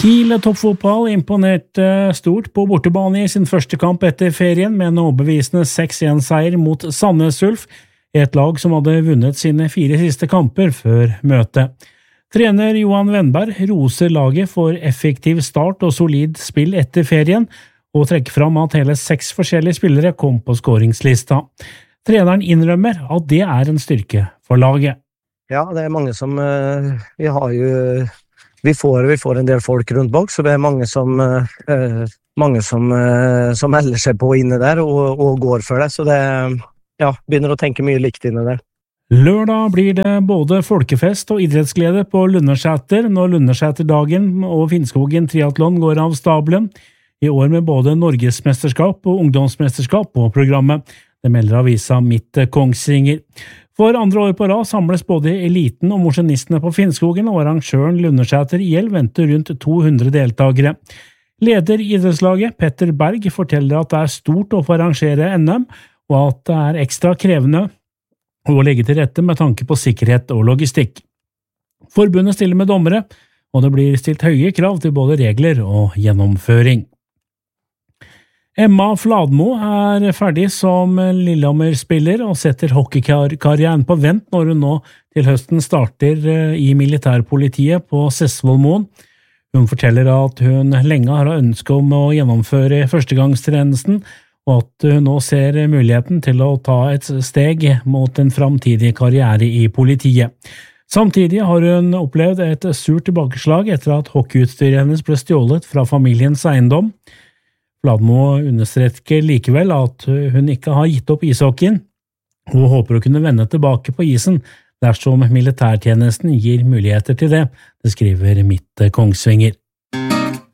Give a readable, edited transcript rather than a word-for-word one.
Kiel toppfotball imponerte stort på bortebane I sin første kamp etter ferien med en overbevisende 6-1-seier mot Sandnes Ulf, et lag som hadde vunnet sine 4 siste kamper før møtet. Trener Johan Wennberg roser laget for effektiv start og solid spill etter ferien, og trekker fram at hele 6 forskjellige spillere kom på scoringslista. Treneren innrømmer at det en styrke for laget. Ja, det mange som vi får en del folk rundt bak, så det mange som melder seg på inne der og går for det, så det begynner å tenke mye likt inne der. Lørdag blir det både folkefest og idrettsglede på Lundersæter når Lundersæterdagen og Finnskogen triathlon går av stabelen, I år med både Norgesmesterskap og ungdomsmesterskap på programmet. Det melder avisa Midt Kongsvinger. For andre år på rad samles både eliten og mosjonistene på Finnskogen, og arrangøren Lundersæter IL venter rundt 200 deltagere. Leder I idrettslaget, Petter Berg, forteller at det stort å få arrangere NM, og at det ekstra krevende å legge til rette med tanke på sikkerhet og logistikk. Forbundet stiller med dommere, og det blir stilt høye krav til både regler og gjennomføring. Emma Fladmo ferdig som Lillehammer-spiller og setter hockeykarrieren på vent når hun nå til høsten starter I militærpolitiet på Sessvollmoen. Hun forteller at hun lenge har ønsket om å gjennomføre førstegangstjenesten, og at hun nå ser muligheten til å ta et steg mot en framtidig karriere I politiet. Samtidig har hun opplevd et surt tilbakeslag etter at hockeyutstyret hennes ble stjålet fra familiens eiendom. Fladmo understreker likevel at hun ikke har gitt opp ishockeyen, og håper å kunne vende tilbake på isen dersom militærtjenesten gir muligheter til det, det skriver Midt Kongsvinger.